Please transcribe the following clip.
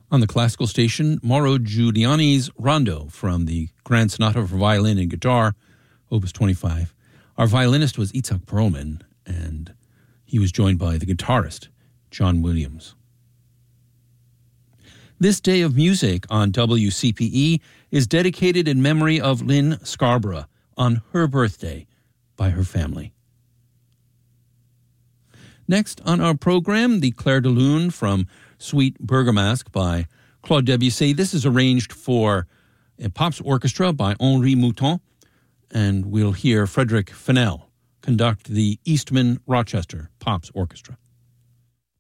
On the classical station, Mauro Giuliani's Rondo from the Grand Sonata for Violin and Guitar, Opus 25. Our violinist was Itzhak Perlman, and he was joined by the guitarist, John Williams. This day of music on WCPE is dedicated in memory of Lynn Scarborough on her birthday by her family. Next on our program, the Clair de Lune from Suite Bergamasque by Claude Debussy. This is arranged for a Pops Orchestra by Henri Mouton, and we'll hear Frederick Fennell conduct the Eastman Rochester Pops Orchestra.